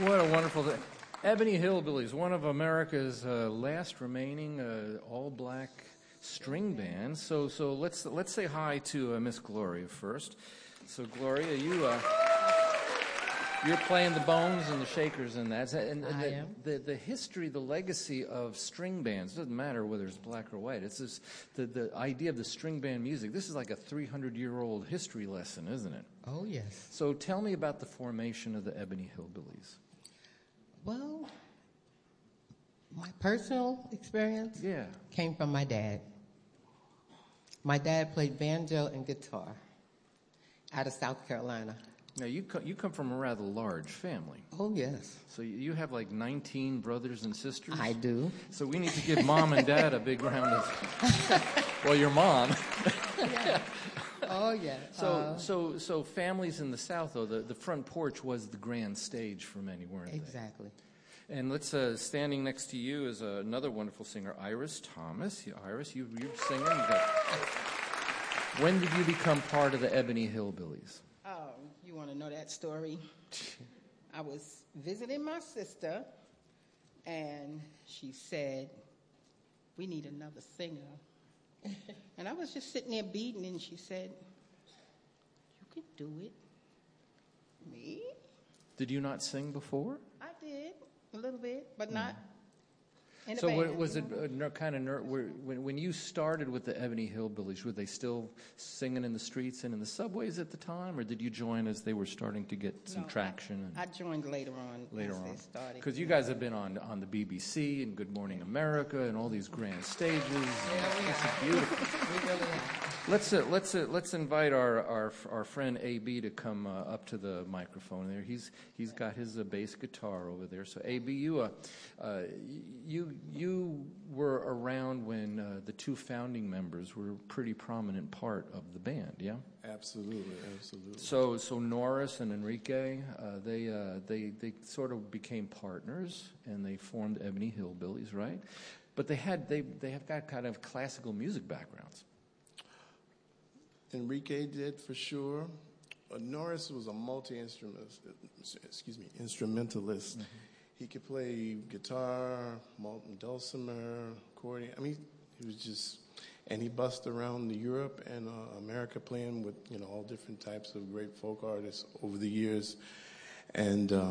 What a wonderful day. Ebony Hillbillies, one of America's last remaining all-black string bands. So let's say hi to Miss Gloria first. So Gloria, you're playing the bones and the shakers and that. And I am. The history, the legacy of string bands, doesn't matter whether it's black or white. It's just the idea of the string band music. This is like a 300-year-old history lesson, isn't it? Oh, yes. So tell me about the formation of the Ebony Hillbillies. Well, my personal experience came from my dad. My dad played banjo and guitar out of South Carolina. Now, you come from a rather large family. Oh, yes. So you have like 19 brothers and sisters? I do. So we need to give Mom and Dad a big round of... Well, your mom. Yeah. Oh, yeah. So families in the South, though, the front porch was the grand stage for many, weren't they? Exactly. And let's standing next to you is another wonderful singer, Iris Thomas. Iris, you're singing. When did you become part of the Ebony Hillbillies? Oh, you want to know that story? I was visiting my sister, and she said, "We need another singer." And I was just sitting there beating, and she said, "You can do it." Me? Did you not sing before? I did, a little bit, but not in a So band. was it kind of when you started with the Ebony Hillbillies, were they still singing in the streets and in the subways at the time, or did you join as they were starting to get some traction? I joined later on. Later as on, they started. because you guys have been on the BBC and Good Morning America and all these grand stages. This is beautiful. We really have. Let's invite our friend AB to come up to the microphone there. He's got his bass guitar over there. So AB, you were around when the two founding members were a pretty prominent part of the band, yeah? Absolutely. So Norris and Enrique, they sort of became partners and they formed Ebony Hillbillies, right? But they have got kind of classical music backgrounds. Enrique did for sure. Norris was a instrumentalist. Mm-hmm. He could play guitar, dulcimer, accordion. I mean, he was just, and he bussed around Europe and America playing with all different types of great folk artists over the years, and.